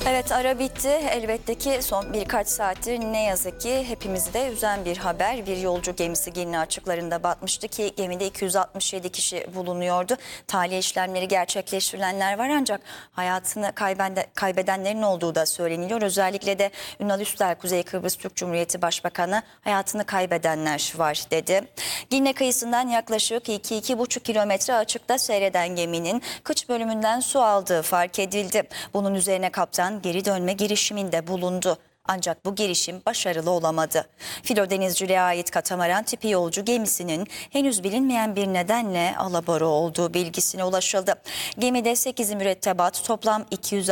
Evet, ara bitti. Elbette ki son birkaç saattir ne yazık ki hepimizi de üzen bir haber. Bir yolcu gemisi Girne açıklarında batmıştı ki gemide 267 kişi bulunuyordu. Tahliye işlemleri gerçekleştirilenler var ancak hayatını kaybedenlerin olduğu da söyleniyor. Özellikle de Ünal Üstel, Kuzey Kıbrıs Türk Cumhuriyeti Başbakanı hayatını kaybedenler var dedi. Girne kıyısından yaklaşık 2-2,5 kilometre açıkta seyreden geminin kıç bölümünden su aldığı fark edildi. Bunun üzerine kaptan geri dönme girişiminde bulundu. Ancak bu girişim başarılı olamadı. Filo denizciliğe ait katamaran tipi yolcu gemisinin henüz bilinmeyen bir nedenle alabora olduğu bilgisine ulaşıldı. Gemide 8 mürettebat, toplam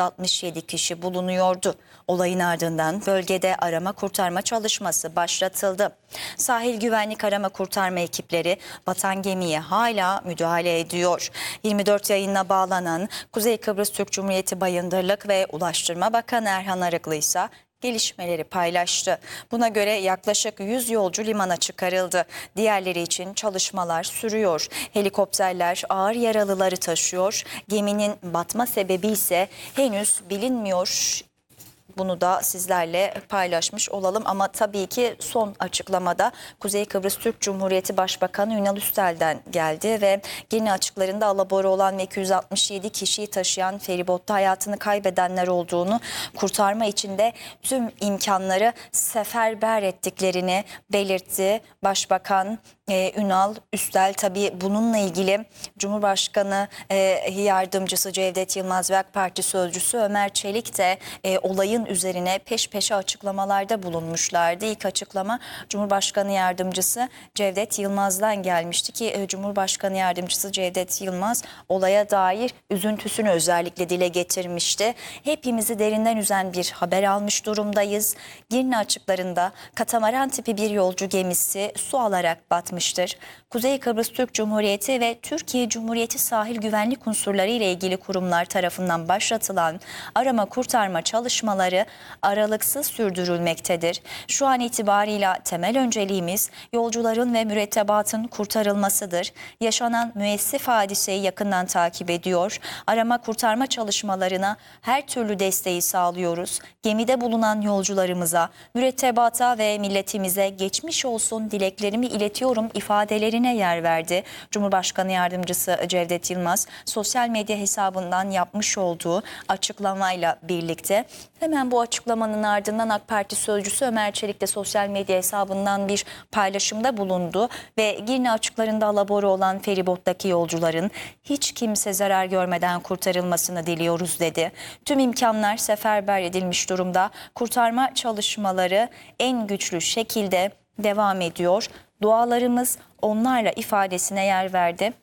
267 kişi bulunuyordu. Olayın ardından bölgede arama kurtarma çalışması başlatıldı. Sahil güvenlik arama kurtarma ekipleri batan gemiye hala müdahale ediyor. 24 yayınına bağlanan Kuzey Kıbrıs Türk Cumhuriyeti Bayındırlık ve Ulaştırma Bakanı Erhan Arıklı ise gelişmeleri paylaştı. Buna göre yaklaşık 100 yolcu limana çıkarıldı. Diğerleri için çalışmalar sürüyor. Helikopterler ağır yaralıları taşıyor. Geminin batma sebebi ise henüz bilinmiyor. Bunu da sizlerle paylaşmış olalım ama tabii ki son açıklamada Kuzey Kıbrıs Türk Cumhuriyeti Başbakanı Ünal Üstel'den geldi ve Girne açıklarında alabora olan ve 267 kişiyi taşıyan feribotta hayatını kaybedenler olduğunu, kurtarma için de tüm imkanları seferber ettiklerini belirtti. Başbakan Ünal Üstel tabii bununla ilgili Cumhurbaşkanı Yardımcısı Cevdet Yılmaz ve AK Parti Sözcüsü Ömer Çelik de olayın üzerine peş peşe açıklamalarda bulunmuşlardı. İlk açıklama Cumhurbaşkanı Yardımcısı Cevdet Yılmaz'dan gelmişti ki Cumhurbaşkanı Yardımcısı Cevdet Yılmaz olaya dair üzüntüsünü özellikle dile getirmişti. Hepimizi derinden üzen bir haber almış durumdayız. Girne açıklarında katamaran tipi bir yolcu gemisi su alarak batmıştır. Kuzey Kıbrıs Türk Cumhuriyeti ve Türkiye Cumhuriyeti sahil güvenlik unsurları ile ilgili kurumlar tarafından başlatılan arama kurtarma çalışmaları aralıksız sürdürülmektedir. Şu an itibarıyla temel önceliğimiz yolcuların ve mürettebatın kurtarılmasıdır. Yaşanan müessif hadiseyi yakından takip ediyor. Arama kurtarma çalışmalarına her türlü desteği sağlıyoruz. Gemide bulunan yolcularımıza, mürettebata ve milletimize geçmiş olsun dileklerimi iletiyorum ifadelerine yer verdi. Cumhurbaşkanı Yardımcısı Cevdet Yılmaz sosyal medya hesabından yapmış olduğu açıklamayla birlikte hemen bu açıklamanın ardından AK Parti Sözcüsü Ömer Çelik de sosyal medya hesabından bir paylaşımda bulundu ve Girne açıklarında alabora olan feribottaki yolcuların hiç kimse zarar görmeden kurtarılmasını diliyoruz dedi. Tüm imkanlar seferber edilmiş durumda. Kurtarma çalışmaları en güçlü şekilde devam ediyor. Dualarımız onlarla ifadesine yer verdi.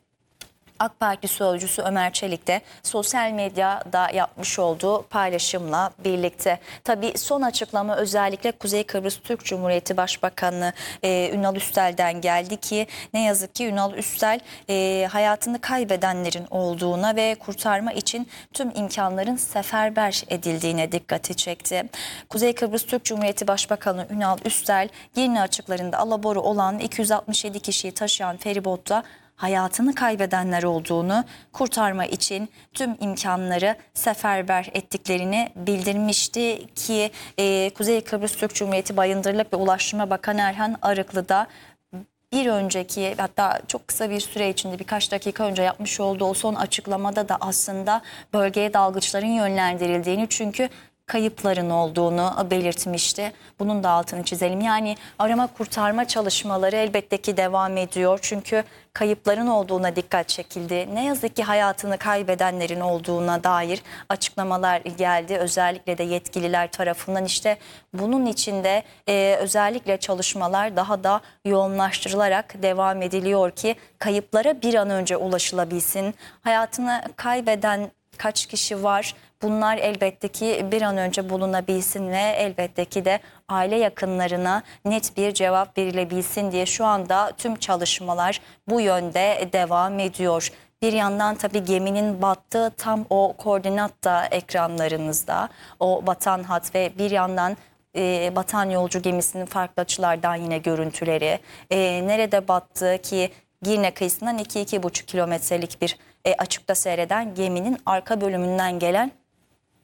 AK Parti Sözcüsü Ömer Çelik de sosyal medyada yapmış olduğu paylaşımla birlikte. Tabii son açıklama özellikle Kuzey Kıbrıs Türk Cumhuriyeti Başbakanı Ünal Üstel'den geldi ki ne yazık ki Ünal Üstel hayatını kaybedenlerin olduğuna ve kurtarma için tüm imkanların seferber edildiğine dikkati çekti. Kuzey Kıbrıs Türk Cumhuriyeti Başbakanı Ünal Üstel, Girne açıklarında alabora olan 267 kişiyi taşıyan feribotta hayatını kaybedenler olduğunu, kurtarma için tüm imkanları seferber ettiklerini bildirmişti ki Kuzey Kıbrıs Türk Cumhuriyeti Bayındırlık ve Ulaştırma Bakanı Erhan Arıklı da bir önceki, hatta çok kısa bir süre içinde birkaç dakika önce yapmış olduğu o son açıklamada da aslında bölgeye dalgıçların yönlendirildiğini, çünkü kayıpların olduğunu belirtmişti. Bunun da altını çizelim. Yani arama kurtarma çalışmaları elbette ki devam ediyor. Çünkü kayıpların olduğuna dikkat çekildi. Ne yazık ki hayatını kaybedenlerin olduğuna dair açıklamalar geldi. Özellikle de yetkililer tarafından işte bunun için de özellikle çalışmalar daha da yoğunlaştırılarak devam ediliyor ki kayıplara bir an önce ulaşılabilsin. Hayatını kaybeden kaç kişi var? Bunlar elbette ki bir an önce bulunabilsin ve elbette ki de aile yakınlarına net bir cevap verilebilsin diye şu anda tüm çalışmalar bu yönde devam ediyor. Bir yandan tabii geminin battığı tam o koordinat da ekranlarınızda, o batan hat ve bir yandan batan yolcu gemisinin farklı açılardan yine görüntüleri, nerede battığı ki Girne kıyısından 2-2,5 kilometrelik bir açıkta seyreden geminin arka bölümünden gelen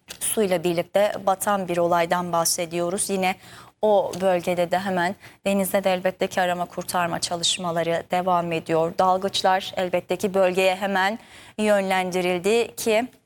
suyla birlikte batan bir olaydan bahsediyoruz. Yine o bölgede de hemen denizde de elbette ki arama kurtarma çalışmaları devam ediyor. Dalgıçlar elbette ki bölgeye hemen yönlendirildi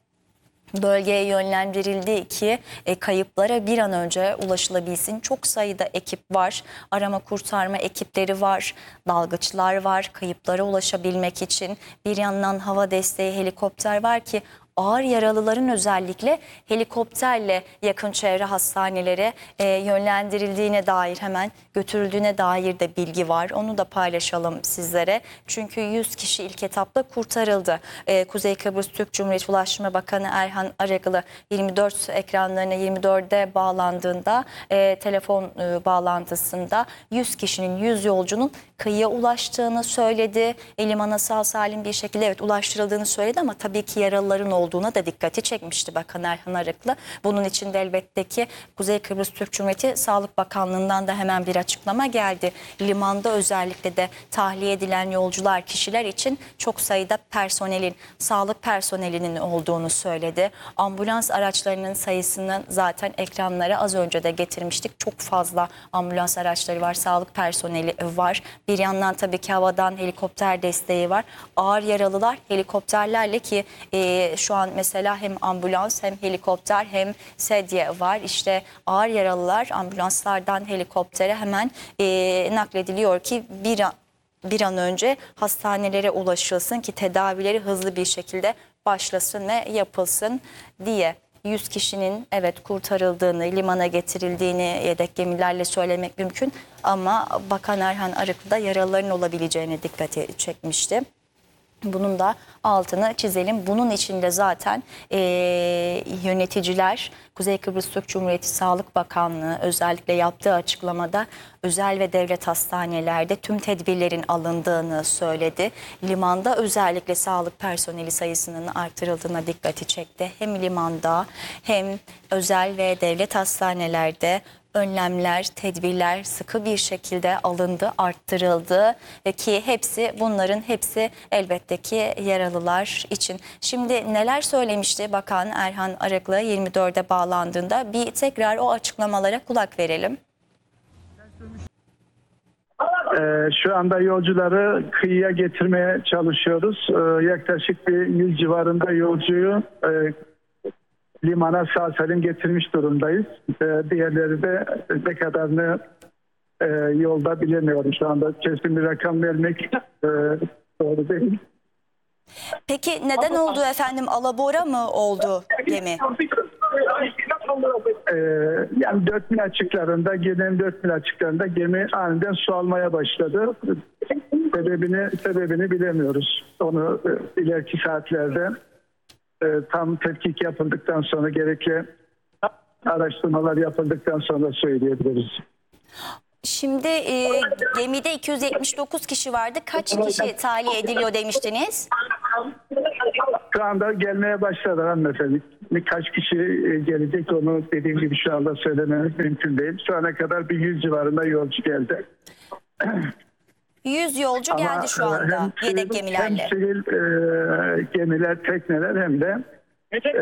ki kayıplara bir an önce ulaşılabilsin. Çok sayıda ekip var, arama kurtarma ekipleri var, dalgıçlar var. Kayıplara ulaşabilmek için bir yandan hava desteği helikopter var ki ağır yaralıların özellikle helikopterle yakın çevre hastanelere yönlendirildiğine dair, hemen götürüldüğüne dair de bilgi var. Onu da paylaşalım sizlere. Çünkü 100 kişi ilk etapta kurtarıldı. Kuzey Kıbrıs Türk Cumhuriyeti Ulaştırma Bakanı Erhan Arıklı 24 ekranlarına 24'de bağlandığında telefon bağlantısında 100 kişinin 100 yolcunun kıyıya ulaştığını söyledi. Limana sağ salim bir şekilde ulaştırıldığını söyledi ama tabii ki yaralıların olduğuna da dikkati çekmişti Bakan Erhan Arıklı. Bunun için de elbette ki Kuzey Kıbrıs Türk Cumhuriyeti Sağlık Bakanlığı'ndan da hemen bir açıklama geldi. Limanda özellikle de tahliye edilen yolcular, kişiler için çok sayıda personelin, sağlık personelinin olduğunu söyledi. Ambulans araçlarının sayısını zaten ekranlara az önce de getirmiştik. Çok fazla ambulans araçları var, sağlık personeli var. Bir yandan tabii ki havadan helikopter desteği var. Ağır yaralılar helikopterlerle ki şu an mesela hem ambulans hem helikopter hem sedye var. İşte ağır yaralılar ambulanslardan helikoptere hemen naklediliyor ki bir an önce hastanelere ulaşılsın ki tedavileri hızlı bir şekilde başlasın ve yapılsın diye. 100 kişinin kurtarıldığını, limana getirildiğini yedek gemilerle söylemek mümkün ama Bakan Erhan Arıklı da yaralıların olabileceğine dikkati çekmişti. Bunun da altını çizelim. Bunun içinde zaten yöneticiler, Kuzey Kıbrıs Türk Cumhuriyeti Sağlık Bakanlığı özellikle yaptığı açıklamada özel ve devlet hastanelerde tüm tedbirlerin alındığını söyledi. Limanda özellikle sağlık personeli sayısının artırıldığına dikkati çekti. Hem limanda hem özel ve devlet hastanelerde önlemler, tedbirler sıkı bir şekilde alındı, arttırıldı ki bunların hepsi elbette ki yaralılar için. Şimdi neler söylemişti Bakan Erhan Arıklı 24'e bağlandığında? Bir tekrar o açıklamalara kulak verelim. Şu anda yolcuları kıyıya getirmeye çalışıyoruz. Yaklaşık bir 100 civarında yolcuyu limana sağ salim getirmiş durumdayız. Diğerleri de ne kadarını yolda bilemiyorum. Şu anda kesin bir rakam vermek doğru değil. Peki neden oldu efendim? Alabora mı oldu gemi? Yani 4 mil açıklarında, gelen 4 mil açıklarında gemi aniden su almaya başladı. Sebebini bilemiyoruz. Onu ileriki saatlerde tam tetkik yapıldıktan sonra, gerekli araştırmalar yapıldıktan sonra söyleyebiliriz. Şimdi gemide 279 kişi vardı. Kaç kişi tahliye ediliyor demiştiniz? Şu anda gelmeye başladı hanımefendi. Kaç kişi gelecek onu dediğim gibi şu anda söylememiz mümkün değil. Şu ana kadar bir 100 civarında yolcu geldi. 100 yolcu geldi şu anda yedek gemilerle. Hem sivil gemiler, tekneler hem de